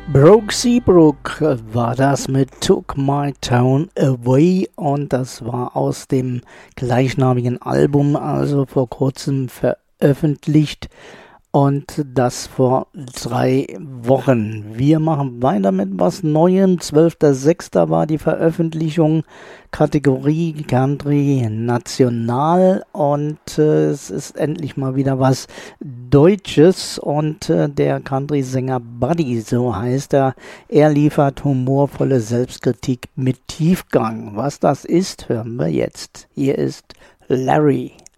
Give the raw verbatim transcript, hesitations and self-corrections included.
Brooke Seabrook war das mit Took My Town Away und das war aus dem gleichnamigen Album, also vor kurzem veröffentlicht und das vor drei Wochen. Wir machen weiter mit was Neuem. zwölfter sechster war die Veröffentlichung, Kategorie Country National und äh, es ist endlich mal wieder was Deutsches und äh, der Country-Sänger Buddy, so heißt er, er liefert humorvolle Selbstkritik mit Tiefgang. Was das ist, hören wir jetzt. Hier ist Larry.